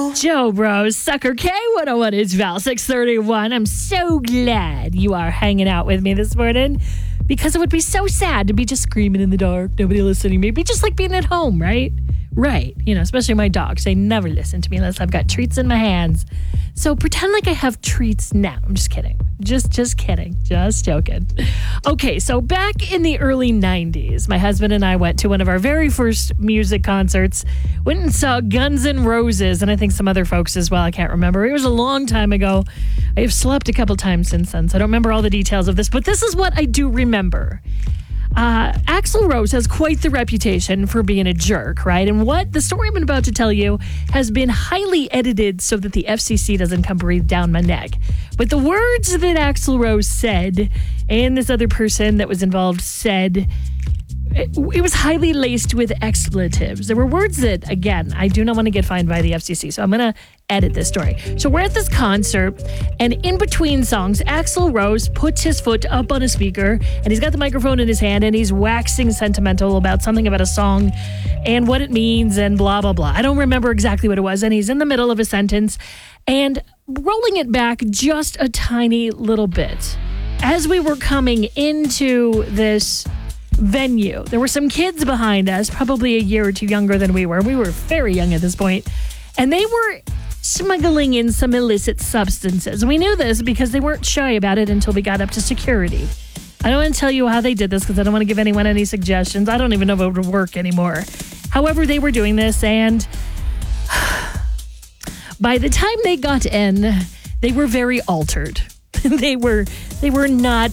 Joe Bros, Sucker K101 is Val 631. I'm so glad you are hanging out with me this morning because it would be so sad to be just screaming in the dark, nobody listening to me. It'd be just like being at home, right? Right. You know, especially my dogs. They never listen to me unless I've got treats in my hands. So pretend like I have treats now. I'm just kidding. Just kidding. Just joking. Okay, so back in the early 90s, my husband and I went to one of our very first music concerts. Went and saw Guns N' Roses, and I think some other folks as well. I can't remember. It was a long time ago. I have slept a couple times since then, so I don't remember all the details of this, but this is what I do remember. Axl Rose has quite the reputation for being a jerk, right? And what the story I'm about to tell you has been highly edited so that the FCC doesn't come breathe down my neck. But the words that Axl Rose said and this other person that was involved said, it was highly laced with expletives. There were words that, again, I do not want to get fined by the FCC, so I'm going to edit this story. So we're at this concert, and in between songs, Axl Rose puts his foot up on a speaker, and he's got the microphone in his hand, and he's waxing sentimental about something about a song and what it means and blah, blah, blah. I don't remember exactly what it was, and he's in the middle of a sentence, and rolling it back just a tiny little bit. As we were coming into this venue, there were some kids behind us, probably a year or two younger than we were. We were very young at this point, and they were smuggling in some illicit substances. We knew this because they weren't shy about it until we got up to security. I don't want to tell you how they did this because I don't want to give anyone any suggestions. I don't even know if it would work anymore. However, they were doing this, and by the time they got in, they were very altered. They were not